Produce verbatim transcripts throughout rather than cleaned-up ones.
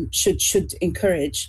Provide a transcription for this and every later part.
um, should should encourage.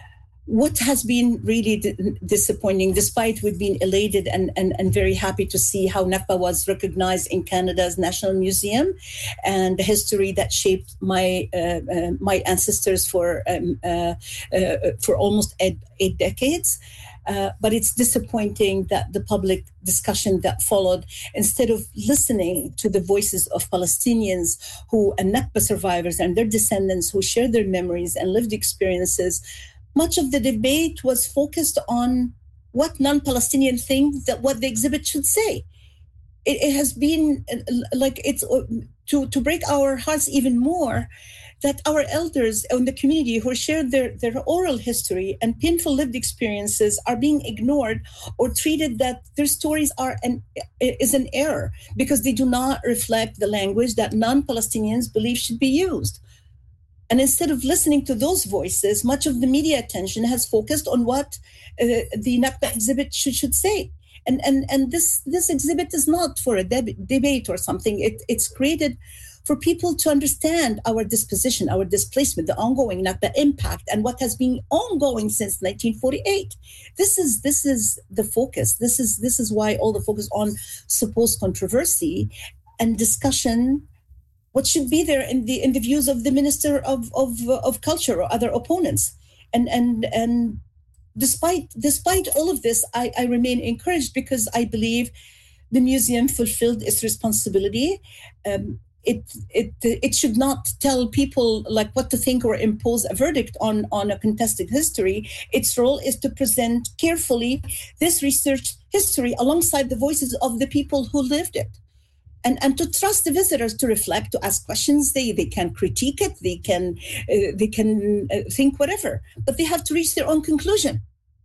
What has been really d- disappointing, despite we've been elated and, and, and very happy to see how Nakba was recognized in Canada's National Museum, and the history that shaped my uh, uh, my ancestors for um, uh, uh, for almost eight, eight decades. Uh, but it's disappointing that the public discussion that followed, instead of listening to the voices of Palestinians who and Nakba survivors and their descendants who share their memories and lived experiences, much of the debate was focused on what non-Palestinian think that what the exhibit should say. It, it has been uh, like it's uh, to, to break our hearts even more that our elders in the community who shared their, their oral history and painful lived experiences are being ignored or treated that their stories are an is an error because they do not reflect the language that non-Palestinians believe should be used. And instead of listening to those voices, much of the media attention has focused on what uh, the Nakba exhibit should, should say. And and and this this exhibit is not for a deb- debate or something. It, it's created for people to understand our disposition, our displacement, the ongoing Nakba impact, and what has been ongoing since nineteen forty-eight. This is this is the focus. This is this is why all the focus on supposed controversy and discussion. What should be there in the in the views of the Minister of of, of Culture or other opponents, and and and despite despite all of this, I, I remain encouraged because I believe the museum fulfilled its responsibility. Um, it it it should not tell people like what to think or impose a verdict on on a contested history. Its role is to present carefully this research history alongside the voices of the people who lived it. And, and to trust the visitors to reflect, to ask questions. They they can critique it, they can uh, they can uh, think whatever, but they have to reach their own conclusion.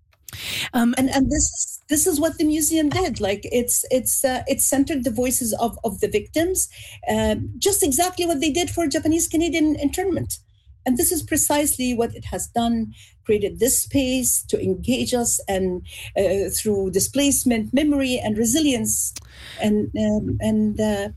Um, and and this this is what the museum did. Like it's it's uh, it centered the voices of of the victims, uh, just exactly what they did for Japanese Canadian internment. And this is precisely what it has done, created this space to engage us and uh, through displacement, memory, and resilience. And um, and uh,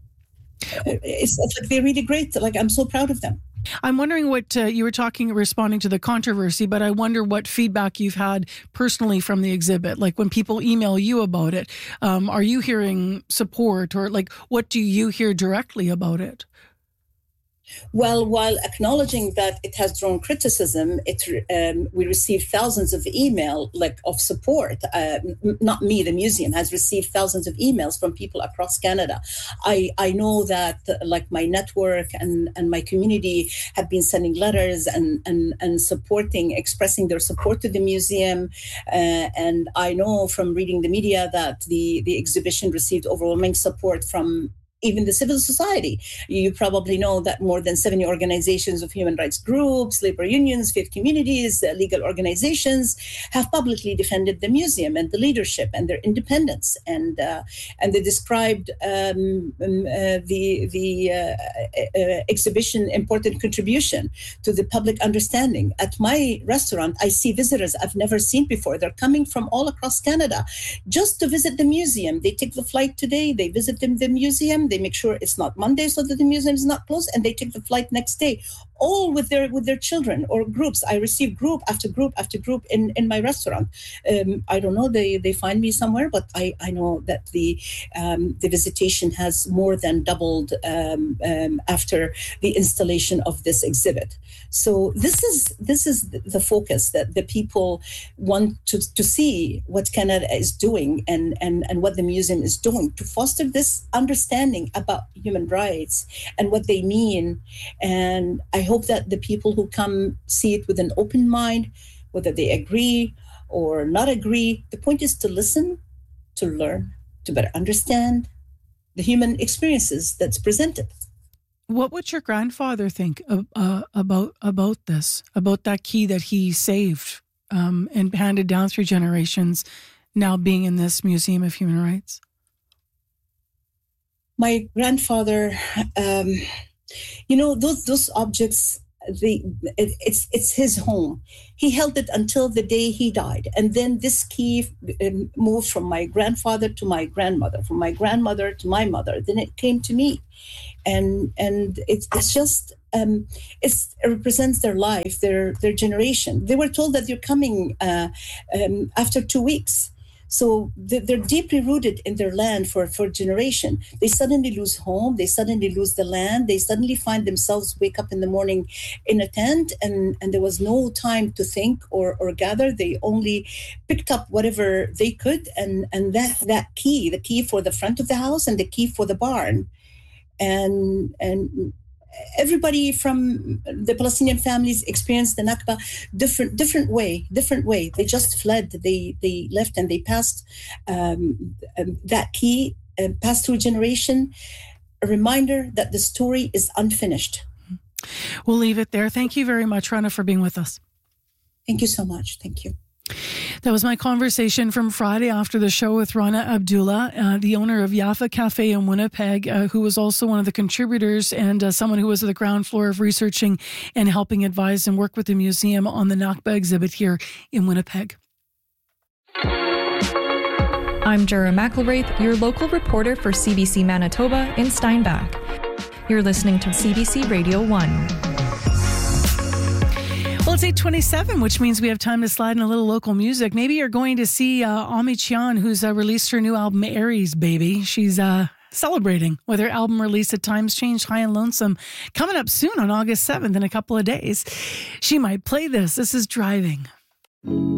it's, it's like they're really great. Like I'm so proud of them. I'm wondering what uh, you were talking, responding to the controversy, but I wonder what feedback you've had personally from the exhibit. Like when people email you about it, um, are you hearing support, or like what do you hear directly about it? Well, while acknowledging that it has drawn criticism, it um, we received thousands of email like of support. Uh, not me, the museum has received thousands of emails from people across Canada. I, I know that uh, like my network and, and my community have been sending letters and, and, and supporting, expressing their support to the museum. Uh, and I know from reading the media that the, the exhibition received overwhelming support from even the civil society. You probably know that more than seventy organizations of human rights groups, labor unions, faith communities, uh, legal organizations have publicly defended the museum and the leadership and their independence. And uh, and they described um, uh, the the uh, uh, exhibition important contribution to the public understanding. At my restaurant, I see visitors I've never seen before. They're coming from all across Canada just to visit the museum. They take the flight today, they visit the, the museum, they make sure it's not Monday so that the museum is not closed, and they take the flight next day, all with their with their children or groups. I receive group after group after group in, in my restaurant. Um, I don't know, they, they find me somewhere, but I, I know that the um, the visitation has more than doubled um, um, after the installation of this exhibit. So this is this is the focus, that the people want to, to see what Canada is doing and, and, and what the museum is doing to foster this understanding about human rights and what they mean. And I hope that the people who come see it with an open mind, whether they agree or not agree. The point is to listen, to learn, to better understand the human experiences that's presented. What would your grandfather think uh, about about this, about that key that he saved um, and handed down through generations, now being in this Museum of Human Rights? My grandfather, um, you know, those those objects the it, it's it's his home. He held it until the day he died, and then this key um, moved from my grandfather to my grandmother, from my grandmother to my mother. Then it came to me, and and it's it's just um, it's, it represents their life, their their generation. They were told that they're coming uh, um, after two weeks. So they're deeply rooted in their land for, for a generation. They suddenly lose home. They suddenly lose the land. They suddenly find themselves wake up in the morning in a tent, and, and there was no time to think or, or gather. They only picked up whatever they could, and, and that, that key, the key for the front of the house and the key for the barn. And and everybody from the Palestinian families experienced the Nakba different different way, different way. They just fled, they they left, and they passed um, um, that key, uh, passed through a generation, a reminder that the story is unfinished. We'll leave it there. Thank you very much, Rana, for being with us. Thank you so much. Thank you. That was my conversation from Friday after the show with Rana Abdullah, uh, the owner of Yafa Cafe in Winnipeg, uh, who was also one of the contributors and uh, someone who was at the ground floor of researching and helping advise and work with the museum on the Nakba exhibit here in Winnipeg. I'm Jura McElwraith, your local reporter for C B C Manitoba in Steinbach. You're listening to C B C Radio one. Well, it's eight twenty-seven, which means we have time to slide in a little local music. Maybe you're going to see uh, Ami Chian, who's uh, released her new album, Aries, Baby. She's uh, celebrating with her album release at Times Change High and Lonesome, coming up soon on August seventh in a couple of days. She might play this. This is Driving.